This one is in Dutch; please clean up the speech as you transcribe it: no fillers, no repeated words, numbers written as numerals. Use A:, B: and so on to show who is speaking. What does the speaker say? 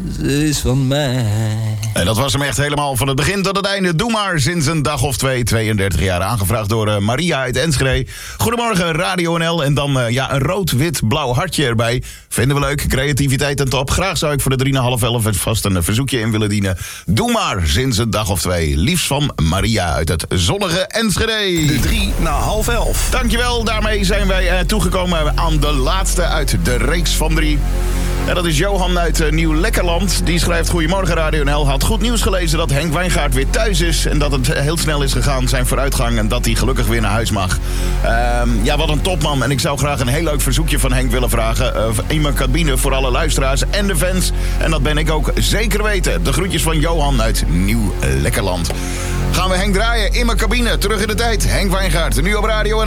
A: ze is van mij.
B: En dat was hem echt helemaal van het begin tot het einde. Doe maar, sinds een dag of 32 jaar. Aangevraagd door Maria uit Enschede. Goedemorgen, Radio NL. En dan een rood-wit-blauw hartje erbij. Vinden we leuk, creativiteit en top. Graag zou ik voor de 3,5 vast een verzoekje in willen dienen. Doe maar, sinds een dag of 2. Liefst van Maria uit het zonnige Enschede.
C: De 3:50.
B: Dankjewel, daarmee zijn wij toegekomen aan de laatste uit de reeks van 3. En dat is Johan uit Nieuw-Lekkerland. Die schrijft: Goedemorgen Radio NL. Had goed nieuws gelezen dat Henk Wijngaard weer thuis is. En dat het heel snel is gegaan, zijn vooruitgang. En dat hij gelukkig weer naar huis mag. Wat een topman. En ik zou graag een heel leuk verzoekje van Henk willen vragen. In mijn cabine voor alle luisteraars en de fans. En dat ben ik ook zeker weten. De groetjes van Johan uit Nieuw-Lekkerland. Gaan we Henk draaien in mijn cabine. Terug in de tijd. Henk Wijngaard, nu op Radio NL.